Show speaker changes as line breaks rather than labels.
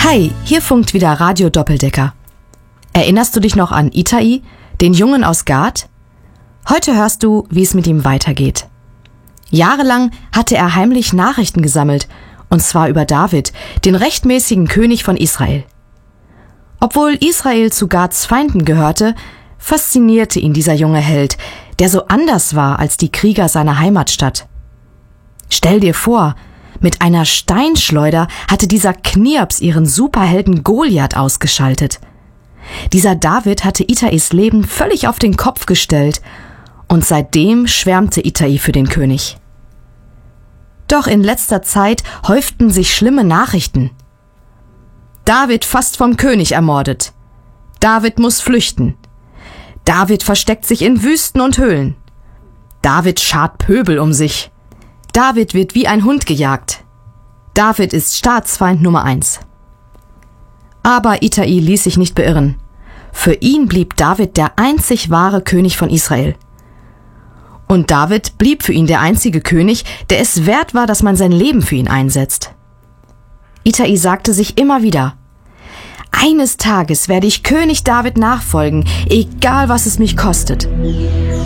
Hi, hier funkt wieder Radio Doppeldecker. Erinnerst du dich noch an Itai, den Jungen aus Gath? Heute hörst du, wie es mit ihm weitergeht. Jahrelang hatte er heimlich Nachrichten gesammelt, und zwar über David, den rechtmäßigen König von Israel. Obwohl Israel zu Gaths Feinden gehörte, faszinierte ihn dieser junge Held, der so anders war als die Krieger seiner Heimatstadt. Stell dir vor, mit einer Steinschleuder hatte dieser Knirps ihren Superhelden Goliath ausgeschaltet. Dieser David hatte Itais Leben völlig auf den Kopf gestellt und seitdem schwärmte Itai für den König. Doch in letzter Zeit häuften sich schlimme Nachrichten. David fast vom König ermordet. David muss flüchten. David versteckt sich in Wüsten und Höhlen. David schart Pöbel um sich. David wird wie ein Hund gejagt. David ist Staatsfeind Nummer 1. Aber Itai ließ sich nicht beirren. Für ihn blieb David der einzig wahre König von Israel. Und David blieb für ihn der einzige König, der es wert war, dass man sein Leben für ihn einsetzt. Itai sagte sich immer wieder: Eines Tages werde ich König David nachfolgen, egal was es mich kostet.